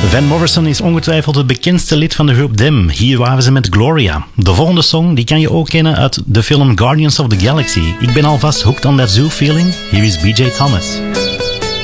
Van Morrison is ongetwijfeld het bekendste lid van de groep Them. Hier waren ze met Gloria. De volgende song die kan je ook kennen uit de film Guardians of the Galaxy. Ik ben alvast hooked on that zoo feeling. Hier is BJ Thomas.